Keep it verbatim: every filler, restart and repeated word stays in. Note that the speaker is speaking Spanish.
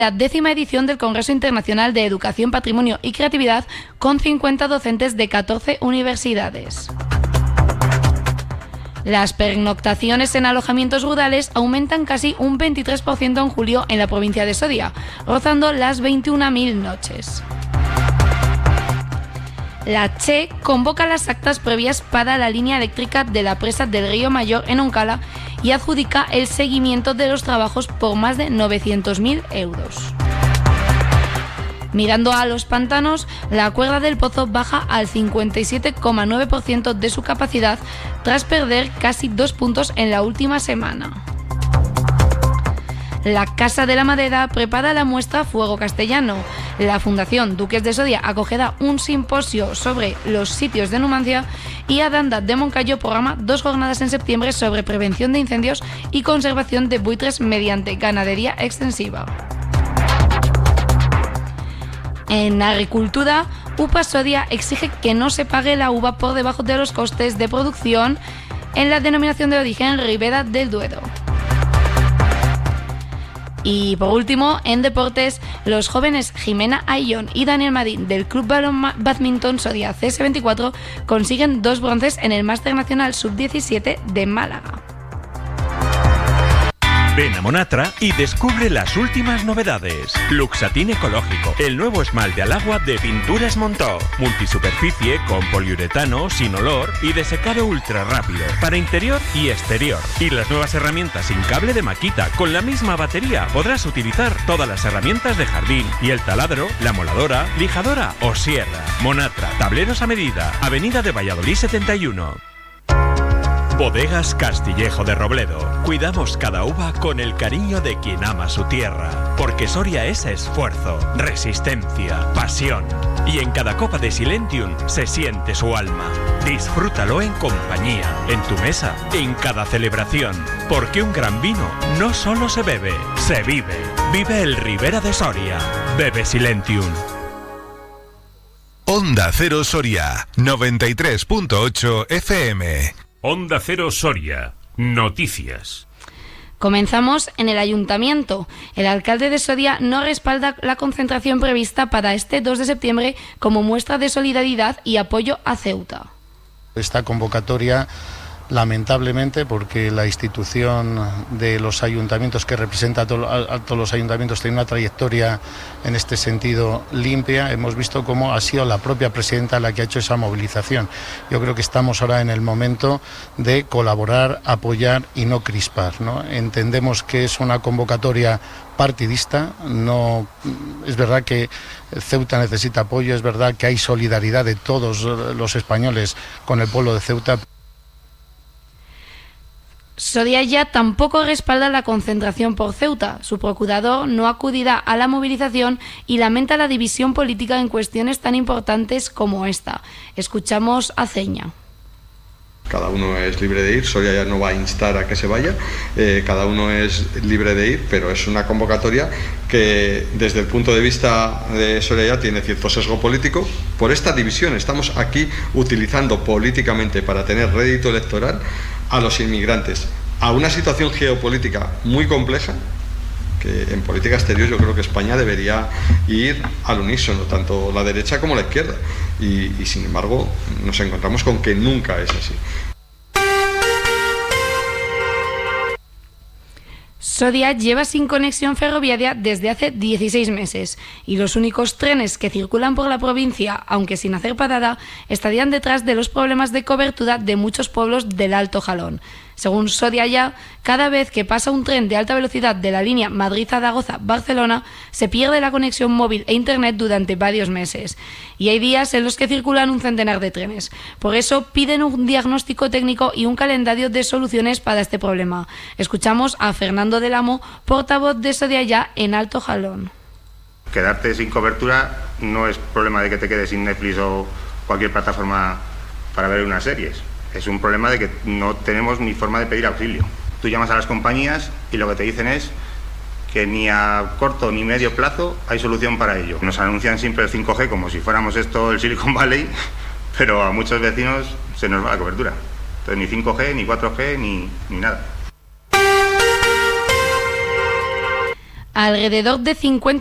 la décima edición del Congreso Internacional de Educación, Patrimonio y Creatividad con cincuenta docentes de catorce universidades. Las pernoctaciones en alojamientos rurales aumentan casi un veintitrés por ciento en julio en la provincia de Soria, rozando las veintiuna mil noches. La Che convoca las actas previas para la línea eléctrica de la presa del Río Mayor en Oncala y adjudica el seguimiento de los trabajos por más de novecientos mil euros. Mirando a los pantanos, la cuerda del Pozo baja al cincuenta y siete coma nueve por ciento de su capacidad tras perder casi dos puntos en la última semana. La Casa de la Madera prepara la muestra Fuego Castellano. La Fundación Duques de Soria acogerá un simposio sobre los sitios de Numancia y Adanda de Moncayo programa dos jornadas en septiembre sobre prevención de incendios y conservación de buitres mediante ganadería extensiva. En agricultura, U P A Soria exige que no se pague la uva por debajo de los costes de producción en la denominación de origen Ribera del Duero. Y por último, en deportes, los jóvenes Jimena Ayllón y Daniel Madín del Club Badminton Soria C S veinticuatro consiguen dos bronces en el Máster Nacional sub diecisiete de Málaga. Ven a Monatra y descubre las últimas novedades. Luxatín ecológico, el nuevo esmalte al agua de Pinturas Montó. Multisuperficie con poliuretano, sin olor y de secado ultra rápido para interior y exterior. Y las nuevas herramientas sin cable de Makita. Con la misma batería podrás utilizar todas las herramientas de jardín y el taladro, la moladora, lijadora o sierra. Monatra, tableros a medida. Avenida de Valladolid setenta y uno. Bodegas Castillejo de Robledo. Cuidamos cada uva con el cariño de quien ama su tierra. Porque Soria es esfuerzo, resistencia, pasión. Y en cada copa de Silentium se siente su alma. Disfrútalo en compañía, en tu mesa, en cada celebración. Porque un gran vino no solo se bebe, se vive. Vive el Ribera de Soria. Bebe Silentium. Onda Cero Soria, noventa y tres punto ocho F M. Onda Cero Soria, noticias. Comenzamos en el Ayuntamiento. El alcalde de Soria no respalda la concentración prevista para este dos de septiembre como muestra de solidaridad y apoyo a Ceuta. Esta convocatoria, lamentablemente, porque la institución de los ayuntamientos que representa a, to- a todos los ayuntamientos tiene una trayectoria en este sentido limpia, hemos visto cómo ha sido la propia presidenta la que ha hecho esa movilización. Yo creo que estamos ahora en el momento de colaborar, apoyar y no crispar, ¿no? Entendemos que es una convocatoria partidista, no es verdad que Ceuta necesita apoyo, es verdad que hay solidaridad de todos los españoles con el pueblo de Ceuta. Soria ya tampoco respalda la concentración por Ceuta. Su procurador no acudirá a la movilización y lamenta la división política en cuestiones tan importantes como esta. Escuchamos a Ceña. Cada uno es libre de ir, Soria ya no va a instar a que se vaya, eh, cada uno es libre de ir, pero es una convocatoria que desde el punto de vista de Soria ya tiene cierto sesgo político. Por esta división estamos aquí utilizando políticamente para tener rédito electoral a los inmigrantes, a una situación geopolítica muy compleja, que en política exterior yo creo que España debería ir al unísono, tanto la derecha como la izquierda, y, y sin embargo nos encontramos con que nunca es así. Soria lleva sin conexión ferroviaria desde hace dieciséis meses y los únicos trenes que circulan por la provincia, aunque sin hacer parada, estarían detrás de los problemas de cobertura de muchos pueblos del Alto Jalón. Según Soria Ya, cada vez que pasa un tren de alta velocidad de la línea Madrid-Zaragoza-Barcelona, se pierde la conexión móvil e internet durante varios meses. Y hay días en los que circulan un centenar de trenes. Por eso piden un diagnóstico técnico y un calendario de soluciones para este problema. Escuchamos a Fernando del Amo, portavoz de Soria Ya en Alto Jalón. Quedarte sin cobertura no es problema de que te quedes sin Netflix o cualquier plataforma para ver unas series. Es un problema de que no tenemos ni forma de pedir auxilio. Tú llamas a las compañías y lo que te dicen es que ni a corto ni medio plazo hay solución para ello. Nos anuncian siempre el cinco G como si fuéramos esto el Silicon Valley, pero a muchos vecinos se nos va la cobertura. Entonces ni cinco G, ni cuatro G, ni, ni nada. alrededor de cincuenta